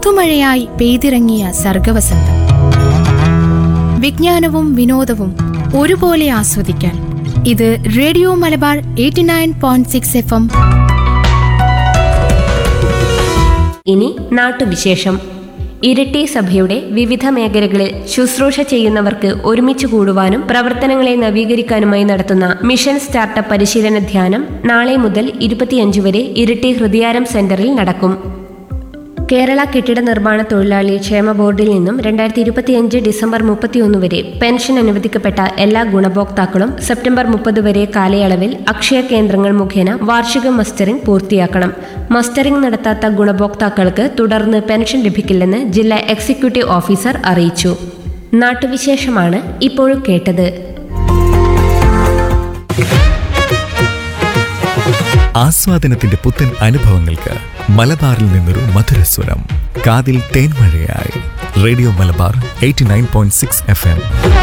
പുതുമഴയായി പെയ്തിറങ്ങിയ സർഗവസന്തം. വിജ്ഞാനവും വിനോദവും ഒരുപോലെ ആസ്വദിക്കാൻ ഇത് റേഡിയോ മലബാർ 89.6 FM. ഇനി നാട്ടുവിശേഷം. ഇരിട്ടി സഭയുടെ വിവിധ മേഖലകളിൽ ശുശ്രൂഷ ചെയ്യുന്നവർക്ക് ഒരുമിച്ച് കൂടുവാനും പ്രവർത്തനങ്ങളെ നവീകരിക്കാനുമായി നടത്തുന്ന മിഷൻ സ്റ്റാർട്ടപ്പ് പരിശീലന ധ്യാനം നാളെ മുതൽ 25 വരെ ഇരിട്ടി ഹൃദയാരം സെന്ററിൽ നടക്കും. കേരള കെട്ടിട നിർമ്മാണ തൊഴിലാളി ക്ഷേമ ബോർഡിൽ നിന്നും 2025 ഡിസംബർ 31 വരെ പെൻഷൻ അനുവദിക്കപ്പെട്ട എല്ലാ ഗുണഭോക്താക്കളും സെപ്റ്റംബർ 30 വരെ കാലയളവിൽ അക്ഷയ കേന്ദ്രങ്ങൾ മുഖേന വാർഷിക മസ്റ്ററിംഗ് പൂർത്തിയാക്കണം. മസ്റ്ററിംഗ് നടത്താത്ത ഗുണഭോക്താക്കൾക്ക് തുടർന്ന് പെൻഷൻ ലഭിക്കില്ലെന്ന് ജില്ലാ എക്സിക്യൂട്ടീവ് ഓഫീസർ അറിയിച്ചു. നാട്ടുവിശേഷമാണ് ഇപ്പോൾ കേട്ടത്. ആസ്വാദനത്തിന്റെ പുത്തൻ അനുഭവങ്ങൾക്ക് മലബാറിൽ നിന്നൊരു മധുരസ്വരം. കാതിൽ തേൻമഴയായി റേഡിയോ മലബാർ 89.6 FM.